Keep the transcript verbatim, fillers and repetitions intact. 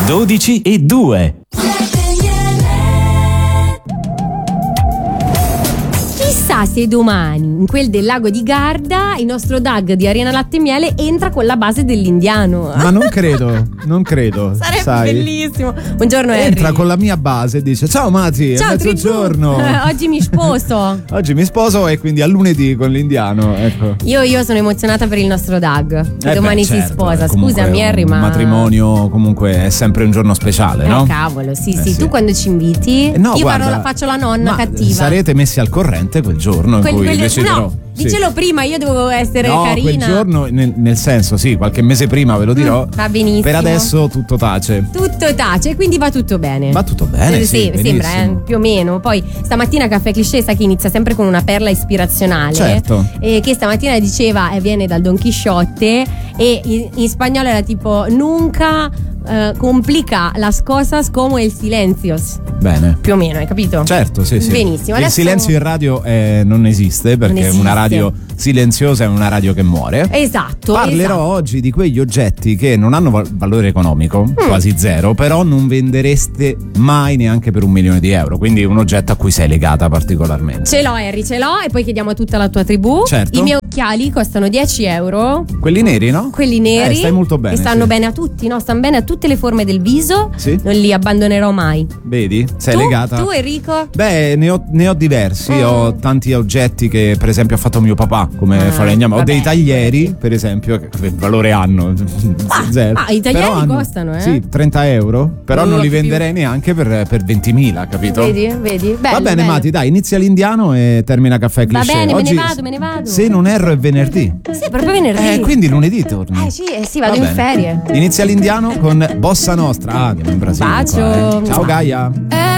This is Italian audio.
dodici e due. Chissà se domani in quel del lago di Garda il nostro Doug di Arena Latte e Miele entra con la base dell'indiano. Ma non credo, non credo. Sarebbe sai. bellissimo. Buongiorno Henry. Entra con la mia base e dice: ciao Mati, Ciao, è mezzogiorno. Oggi mi sposo. Oggi mi sposo e quindi a lunedì con l'indiano. Ecco. Io, io sono emozionata per il nostro Doug. Che Eh domani beh, certo, si sposa. comunque Scusami Henry, un ma matrimonio comunque è sempre un giorno speciale, no? Eh, cavolo, sì, Eh, sì. sì. Tu quando ci inviti? Eh, no, io guarda, parlo- faccio la nonna ma cattiva. sarete messi al corrente quel giorno Quel- in cui quelle- deciderò. no, Sì. dicelo prima, io devo essere No, carina. quel giorno, nel, nel senso, sì, qualche mese prima ve lo dirò. Mm, va benissimo. Per adesso tutto tace. Tutto tace, quindi va tutto bene. Va tutto bene, Eh, sì, sembra, eh, benissimo. più o meno. Poi stamattina Caffè Cliché sa che inizia sempre con una perla ispirazionale. Certo. eh, che stamattina diceva eh, viene dal Don Chisciotte e in, in spagnolo era tipo nunca eh, complica las cosas como el silencios. Bene. Più o meno, hai capito? Certo, sì, sì. Benissimo. Il Adesso- silenzio in radio eh, non esiste perché Non esiste. una radio silenziosa è una radio che muore. Esatto. Parlerò esatto. oggi di quegli oggetti che non hanno val- valore economico, Mm. quasi zero, però non vendereste mai neanche per un milione di euro, quindi un oggetto a cui sei legata particolarmente. Ce l'ho Harry, ce l'ho e poi chiediamo a tutta la tua tribù. Certo. I miei occhiali costano dieci euro. Quelli neri, no? Quelli neri. Eh, stai molto bene. E stanno sì. bene a tutti, no? Stanno bene a tutte le forme del viso. Sì. Non li abbandonerò mai. Vedi? Sei tu, legata. Tu Enrico? Beh, ne ho, ne ho diversi, Mm. ho tanti oggetti che per esempio ha fatto mio papà come Ah, falegname, ho vabbè. dei taglieri per esempio che valore hanno? Zero. ah, i taglieri Però hanno- costano, eh? Sì, trenta euro, però Uh, non li che più. venderei neanche per, per ventimila, capito? Vedi, vedi? Bello, Va bene bello. Mati, dai, inizia l'indiano e termina Caffè Va Cliché. bene, me ne Oggi, vado, me ne vado. Se non erro è venerdì. Sì, è proprio venerdì. Eh, quindi lunedì torni. Eh sì, eh sì, vado Va in bene. ferie. Inizia l'indiano con Bossa Nostra. Ah, andiamo in Brasile. Bacio. qua, eh. Ciao Gaia. Eh,